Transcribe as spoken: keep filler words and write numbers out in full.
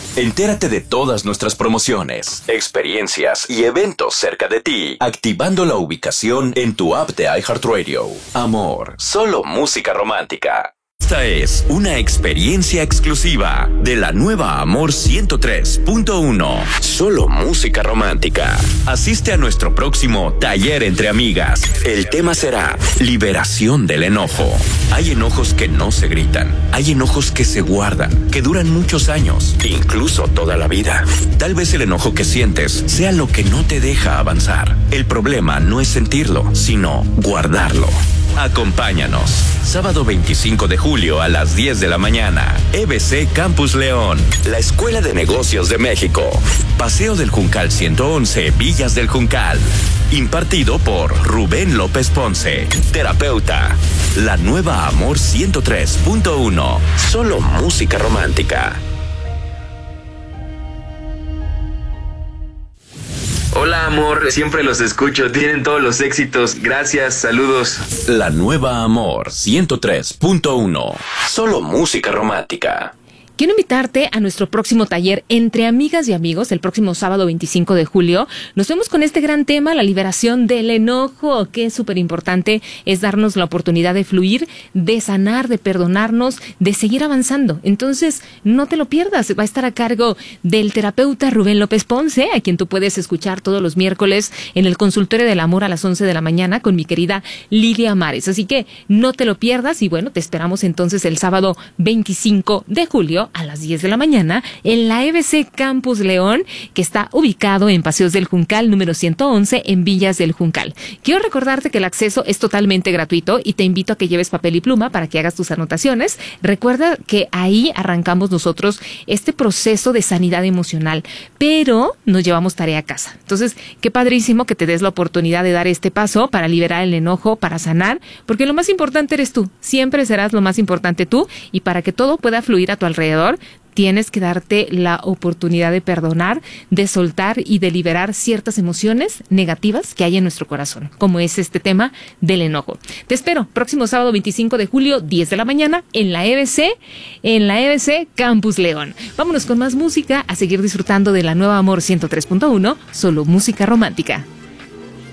Entérate de todas nuestras promociones, experiencias y eventos cerca de ti, activando la ubicación en tu app de iHeartRadio. Amor, solo música romántica. Esta es una experiencia exclusiva de la nueva Amor ciento tres punto uno. Solo música romántica. Asiste a nuestro próximo taller entre amigas. El tema será liberación del enojo. Hay enojos que no se gritan. Hay enojos que se guardan, que duran muchos años, incluso toda la vida. Tal vez el enojo que sientes sea lo que no te deja avanzar. El problema no es sentirlo, sino guardarlo. Acompáñanos. Sábado veinticinco de julio a las diez de la mañana. E B C Campus León. La Escuela de Negocios de México. Paseo del Juncal ciento once, Villas del Juncal. Impartido por Rubén López Ponce, terapeuta. La nueva Amor ciento tres punto uno. Solo música romántica. Hola amor, siempre los escucho, tienen todos los éxitos, gracias, saludos. La nueva Amor ciento tres punto uno. Solo música romántica. Quiero invitarte a nuestro próximo taller Entre Amigas y Amigos, el próximo sábado veinticinco de julio. Nos vemos con este gran tema, la liberación del enojo, que es súper importante, es darnos la oportunidad de fluir, de sanar, de perdonarnos, de seguir avanzando. Entonces, no te lo pierdas, va a estar a cargo del terapeuta Rubén López Ponce, a quien tú puedes escuchar todos los miércoles en el Consultorio del Amor a las once de la mañana con mi querida Lidia Mares. Así que no te lo pierdas y bueno, te esperamos entonces el sábado veinticinco de julio a las diez de la mañana en la E B C Campus León, que está ubicado en Paseos del Juncal número ciento once en Villas del Juncal. Quiero recordarte que el acceso es totalmente gratuito y te invito a que lleves papel y pluma para que hagas tus anotaciones. Recuerda que ahí arrancamos nosotros este proceso de sanidad emocional, pero nos llevamos tarea a casa. Entonces, qué padrísimo que te des la oportunidad de dar este paso para liberar el enojo, para sanar, porque lo más importante eres tú. Siempre serás lo más importante tú, y para que todo pueda fluir a tu alrededor, tienes que darte la oportunidad de perdonar, de soltar y de liberar ciertas emociones negativas que hay en nuestro corazón, como es este tema del enojo. Te espero próximo sábado veinticinco de julio, diez de la mañana, en la E B C, en la E B C Campus León. Vámonos con más música, a seguir disfrutando de la nueva Amor ciento tres punto uno, solo música romántica.